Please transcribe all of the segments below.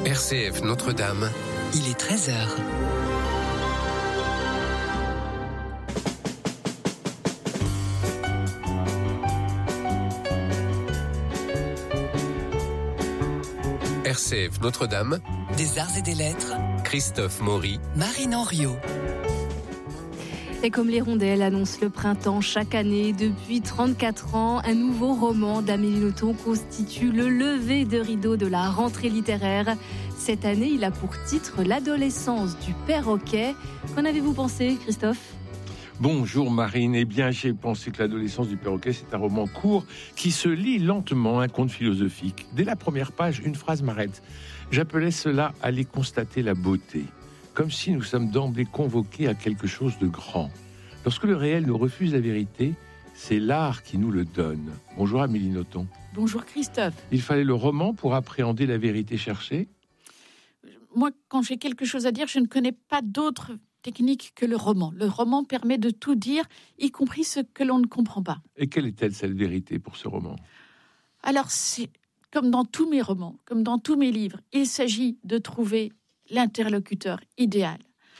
RCF Notre-Dame. Il est 13h. RCF Notre-Dame. Des arts et des lettres. Christophe Maury. Marine Henriot. Et comme l'Hirondelle annonce le printemps chaque année depuis 34 ans, un nouveau roman d'Amélie Nothomb constitue le lever de rideau de la rentrée littéraire. Cette année, il a pour titre L'adolescence du perroquet. Qu'en avez-vous pensé, Christophe ? Bonjour Marine, eh bien j'ai pensé que L'adolescence du perroquet, c'est un roman court qui se lit lentement, un conte philosophique. Dès la première page, une phrase m'arrête. J'appelais cela « aller constater la beauté ». Comme si nous sommes d'emblée convoqués à quelque chose de grand. Lorsque le réel nous refuse la vérité, c'est l'art qui nous le donne. Bonjour Amélie Nothomb. Bonjour Christophe. Il fallait le roman pour appréhender la vérité cherchée ? Moi, quand j'ai quelque chose à dire, je ne connais pas d'autre technique que le roman. Le roman permet de tout dire, y compris ce que l'on ne comprend pas. Et quelle est-elle, cette vérité, pour ce roman ? Alors, c'est comme dans tous mes romans, comme dans tous mes livres, il s'agit de trouver l'interlocuteur idéal.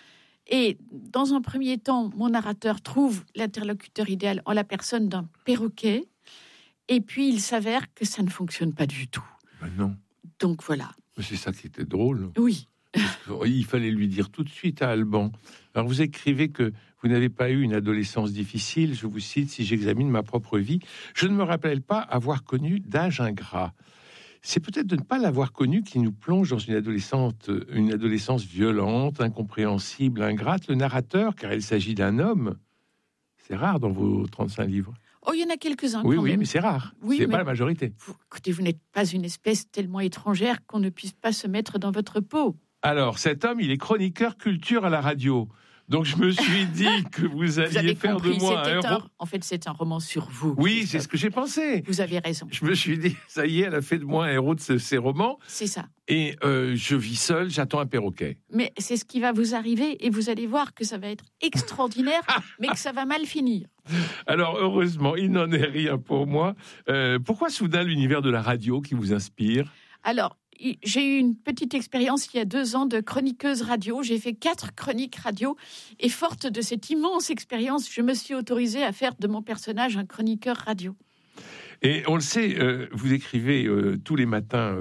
Et dans un premier temps, mon narrateur trouve l'interlocuteur idéal en la personne d'un perroquet, et puis il s'avère que ça ne fonctionne pas du tout. Ben non. Donc voilà. Mais c'est ça qui était drôle. Oui. Il fallait lui dire tout de suite à Alban. Alors vous écrivez que vous n'avez pas eu une adolescence difficile. Je vous cite, si j'examine ma propre vie, je ne me rappelle pas avoir connu d'âge ingrat. C'est peut-être de ne pas l'avoir connu qui nous plonge dans une adolescence violente, incompréhensible, ingrate. Le narrateur, car il s'agit d'un homme, c'est rare dans vos 35 livres. Oh, il y en a quelques-uns. Oui, quand oui, même. mais c'est rare. Oui, c'est mais pas la majorité. Écoutez, vous n'êtes pas une espèce tellement étrangère qu'on ne puisse pas se mettre dans votre peau. Alors, cet homme, il est chroniqueur culture à la radio. Donc, je me suis dit que vous alliez faire compris, de moi un héros. En fait, c'est un roman sur vous. Oui, Christophe. c'est ce que j'ai pensé. Vous avez raison. Je me suis dit, ça y est, elle a fait de moi un héros de ces romans. C'est ça. Et je vis seul, j'attends un perroquet. Mais c'est ce qui va vous arriver et vous allez voir que ça va être extraordinaire, mais que ça va mal finir. Alors, heureusement, il n'en est rien pour moi. Pourquoi soudain l'univers de la radio qui vous inspire ? Alors, j'ai eu une petite expérience il y a 2 ans de chroniqueuse radio. J'ai fait 4 chroniques radio et forte de cette immense expérience, je me suis autorisée à faire de mon personnage un chroniqueur radio. Et on le sait, vous écrivez tous les matins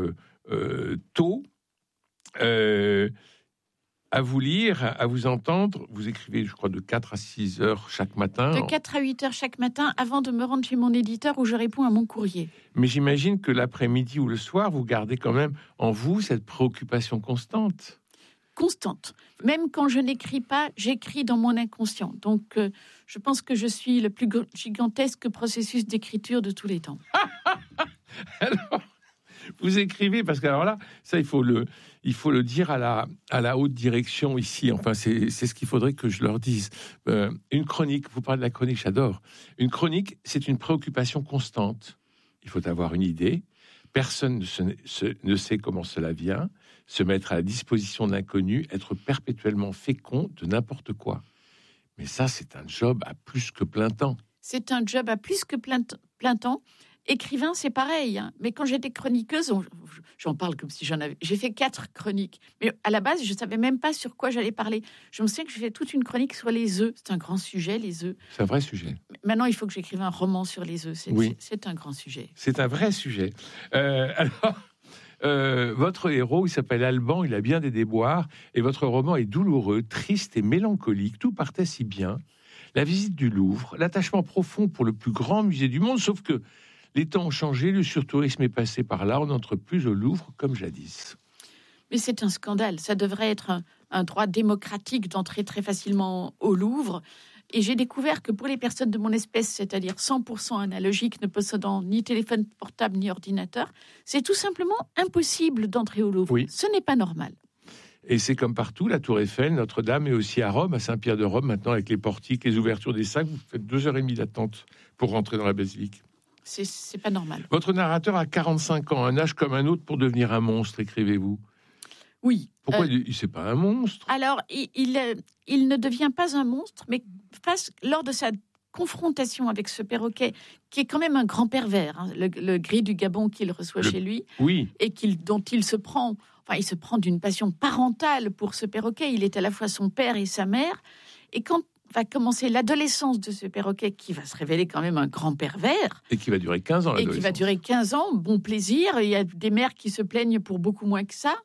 tôt. À vous lire, à vous entendre, vous écrivez, je crois, de 4 à 6 heures chaque matin. De 4 à 8 heures chaque matin, avant de me rendre chez mon éditeur où je réponds à mon courrier. Mais j'imagine que l'après-midi ou le soir, vous gardez quand même en vous cette préoccupation constante. Constante. Même quand je n'écris pas, j'écris dans mon inconscient. Donc, je pense que je suis le plus gigantesque processus d'écriture de tous les temps. Alors, vous écrivez, parce que alors là, ça, il faut le dire à la haute direction ici. Enfin, c'est ce qu'il faudrait que je leur dise. Une chronique, vous parlez de la chronique, j'adore. Une chronique, c'est une préoccupation constante. Il faut avoir une idée. Personne ne sait comment cela vient. Se mettre à la disposition de l'inconnu, être perpétuellement fécond de n'importe quoi. Mais ça, c'est un job à plus que plein temps. C'est un job à plus que plein temps. Écrivain, c'est pareil. Hein. Mais quand j'étais chroniqueuse, j'en parle comme si j'en avais... J'ai fait 4 chroniques. Mais à la base, je ne savais même pas sur quoi j'allais parler. Je me souviens que j'ai fait toute une chronique sur les œufs. C'est un grand sujet, les œufs. C'est un vrai sujet. Maintenant, il faut que j'écrive un roman sur les œufs. C'est un grand sujet. C'est un vrai sujet. Votre héros, il s'appelle Alban, il a bien des déboires. Et votre roman est douloureux, triste et mélancolique. Tout partait si bien. La visite du Louvre, l'attachement profond pour le plus grand musée du monde, sauf que les temps ont changé, le surtourisme est passé par là, on n'entre plus au Louvre comme jadis. Mais c'est un scandale, ça devrait être un droit démocratique d'entrer très facilement au Louvre. Et j'ai découvert que pour les personnes de mon espèce, c'est-à-dire 100% analogiques, ne possédant ni téléphone portable ni ordinateur, c'est tout simplement impossible d'entrer au Louvre. Oui. Ce n'est pas normal. Et c'est comme partout, la Tour Eiffel, Notre-Dame, et aussi à Rome, à Saint-Pierre de Rome, maintenant avec les portiques, les ouvertures des sacs, vous faites 2h30 d'attente pour rentrer dans la basilique. C'est pas normal. Votre narrateur a 45 ans, un âge comme un autre pour devenir un monstre, écrivez-vous. Oui. Pourquoi c'est pas un monstre ? Alors, il ne devient pas un monstre, mais lors de sa confrontation avec ce perroquet, qui est quand même un grand pervers, hein, le gris du Gabon qu'il reçoit chez lui, oui, et dont il se prend... il se prend d'une passion parentale pour ce perroquet. Il est à la fois son père et sa mère. Et quand va commencer l'adolescence de ce perroquet, qui va se révéler quand même un grand pervers. Et qui va durer 15 ans, l'adolescence. Et qui va durer 15 ans, bon plaisir. Il y a des mères qui se plaignent pour beaucoup moins que ça.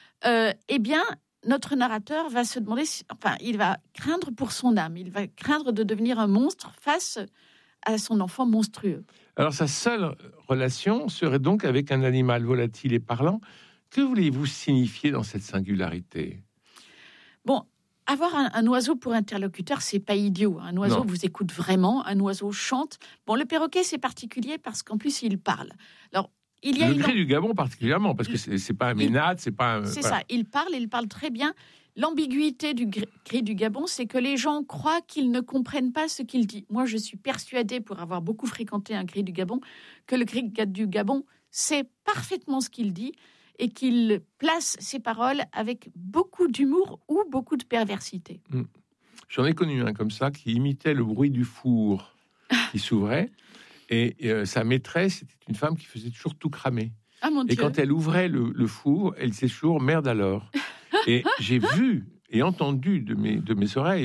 Eh bien, notre narrateur va se demander, il va craindre pour son âme. Il va craindre de devenir un monstre face à son enfant monstrueux. Alors, sa seule relation serait donc avec un animal volatile et parlant. Que voulez-vous signifier dans cette singularité ? Bon, avoir un oiseau pour interlocuteur, c'est pas idiot. Un oiseau vous écoute vraiment, un oiseau chante. Bon, le perroquet, c'est particulier parce qu'en plus, il parle. Alors, il y a le cri du Gabon particulièrement, parce que c'est pas un ménade, c'est pas un... C'est ça, il parle très bien. L'ambiguïté du cri du Gabon, c'est que les gens croient qu'ils ne comprennent pas ce qu'il dit. Moi, je suis persuadée, pour avoir beaucoup fréquenté un cri du Gabon, que le cri du Gabon sait parfaitement ce qu'il dit et qu'il place ses paroles avec beaucoup d'humour ou beaucoup de perversité. J'en ai connu un comme ça, qui imitait le bruit du four qui s'ouvrait, et sa maîtresse, c'était une femme qui faisait toujours tout cramer. Ah, mon Dieu. Et quand elle ouvrait le four, elle disait toujours « merde alors ». Et j'ai vu et entendu de mes oreilles,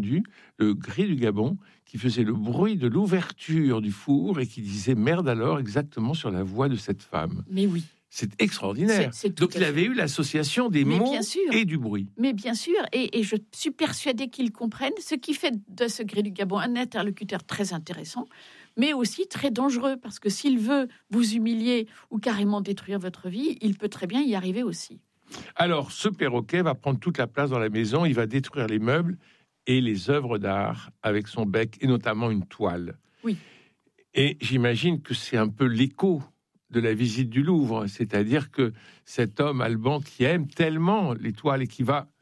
le cri du Gabon qui faisait le bruit de l'ouverture du four et qui disait « merde alors » exactement sur la voix de cette femme. Mais oui. C'est extraordinaire. Donc il avait eu l'association des mots et du bruit. Mais bien sûr, et je suis persuadée qu'ils comprennent, ce qui fait de ce cri du Gabon un interlocuteur très intéressant, mais aussi très dangereux, parce que s'il veut vous humilier ou carrément détruire votre vie, il peut très bien y arriver aussi. Alors, ce perroquet va prendre toute la place dans la maison, il va détruire les meubles et les œuvres d'art avec son bec, et notamment une toile. Oui. Et j'imagine que c'est un peu l'écho de la visite du Louvre, c'est-à-dire que cet homme alban qui aime tellement les toiles et qui va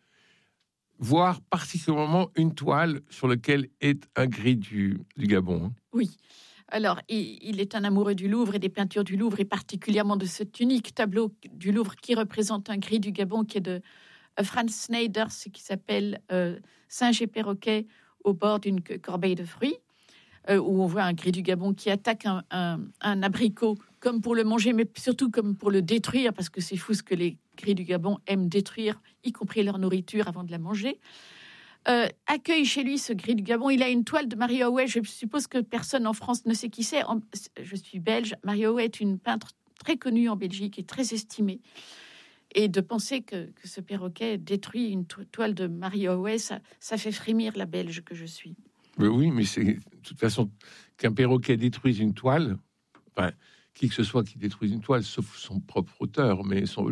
voir particulièrement une toile sur laquelle est un gris du Gabon. Oui. Alors, il est un amoureux du Louvre et des peintures du Louvre, et particulièrement de cet unique tableau du Louvre qui représente un gris du Gabon, qui est de Franz Snyder, qui s'appelle Singe et perroquet au bord d'une corbeille de fruits, où on voit un gris du Gabon qui attaque un abricot comme pour le manger, mais surtout comme pour le détruire, parce que c'est fou ce que les gris du Gabon aiment détruire, y compris leur nourriture avant de la manger. Accueille chez lui ce gris du Gabon. Il a une toile de Marie Howe. Je suppose que personne en France ne sait qui c'est. Je suis belge. Marie Howe est une peintre très connue en Belgique et très estimée. Et de penser que ce perroquet détruit une toile de Marie Howe, ça fait frémir la Belge que je suis. Mais oui, mais c'est de toute façon qu'un perroquet détruise une toile, qui que ce soit qui détruise une toile, sauf son propre auteur, mais sauf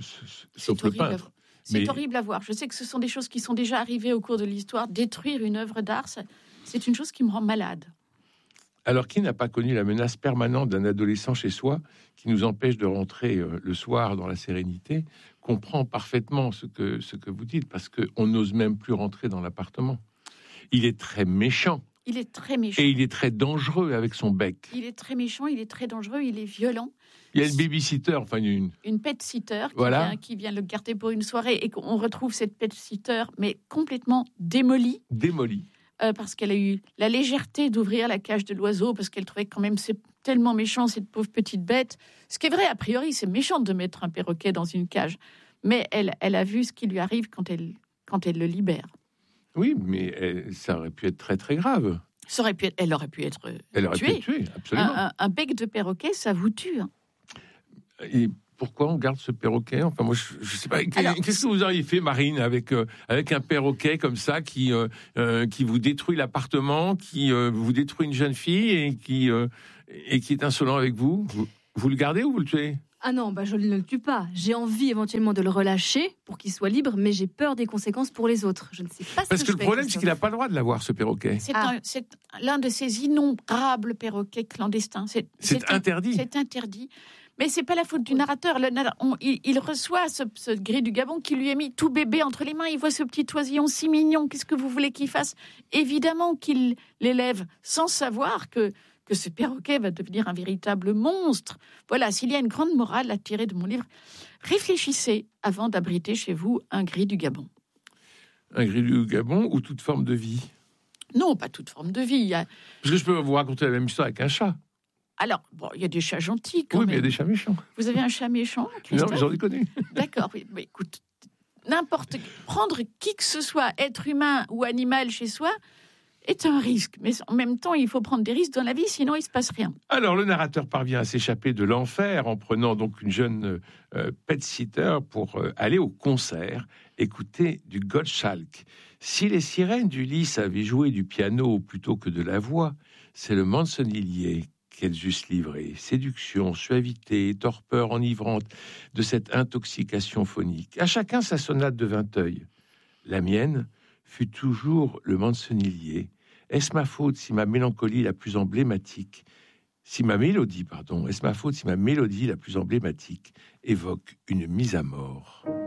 le peintre. C'est horrible à voir. Je sais que ce sont des choses qui sont déjà arrivées au cours de l'histoire. Détruire une œuvre d'art, c'est une chose qui me rend malade. Alors, qui n'a pas connu la menace permanente d'un adolescent chez soi qui nous empêche de rentrer le soir dans la sérénité, comprend parfaitement ce que vous dites, parce qu'on n'ose même plus rentrer dans l'appartement. Il est très méchant. Il est très méchant. Et il est très dangereux avec son bec. Il est très méchant, il est très dangereux, il est violent. Il y a une babysitter, une pet-sitter qui vient le garder pour une soirée, et qu'on retrouve cette pet-sitter, mais complètement démolie. Parce qu'elle a eu la légèreté d'ouvrir la cage de l'oiseau, parce qu'elle trouvait quand même c'est tellement méchant, cette pauvre petite bête. Ce qui est vrai, a priori, c'est méchant de mettre un perroquet dans une cage. Mais elle a vu ce qui lui arrive quand elle le libère. Oui, mais ça aurait pu être très, très grave. Elle aurait pu être tuée, absolument. Un bec de perroquet, ça vous tue. Et pourquoi on garde ce perroquet ? Enfin, moi, je ne sais pas. Qu'est-ce que vous auriez fait, Marine, avec un perroquet comme ça qui vous détruit l'appartement, qui vous détruit une jeune fille et qui est insolent avec vous ? Vous le gardez ou vous le tuez ? Ah non, je ne le tue pas. J'ai envie éventuellement de le relâcher pour qu'il soit libre, mais j'ai peur des conséquences pour les autres. Je ne sais pas. Parce que le problème, c'est qu'il n'a pas le droit de l'avoir, ce perroquet. C'est l'un de ces innombrables perroquets clandestins. C'est interdit. C'est interdit. Mais c'est pas la faute du narrateur. Il reçoit ce gris du Gabon qui lui a mis tout bébé entre les mains. Il voit ce petit oisillon si mignon. Qu'est-ce que vous voulez qu'il fasse ? Évidemment qu'il l'élève sans savoir que ce perroquet va devenir un véritable monstre. Voilà, s'il y a une grande morale à tirer de mon livre, réfléchissez avant d'abriter chez vous un gris du Gabon. Un gris du Gabon ou toute forme de vie ? Non, pas toute forme de vie. Parce que je peux vous raconter la même histoire avec un chat. Alors, bon, il y a des chats gentils quand Oui, même. mais il y a des chats méchants. Vous avez un chat méchant, Non, Christophe? mais j'en ai connu. D'accord, oui. Mais écoute, prendre qui que ce soit, être humain ou animal chez soi, est un risque. Mais en même temps, il faut prendre des risques dans la vie, sinon il ne se passe rien. Alors, le narrateur parvient à s'échapper de l'enfer en prenant donc une jeune pet-sitter pour aller au concert, écouter du Gottschalk. Si les sirènes du lit savaient jouer du piano plutôt que de la voix, c'est le Manzonillier qu'elles eussent livré. Séduction, suavité, torpeur enivrante de cette intoxication phonique. À chacun sa sonate de Vinteuil. La mienne fut toujours le Manzonillier. Est-ce ma faute si ma mélancolie la plus emblématique, est-ce ma faute si ma mélodie la plus emblématique évoque une mise à mort?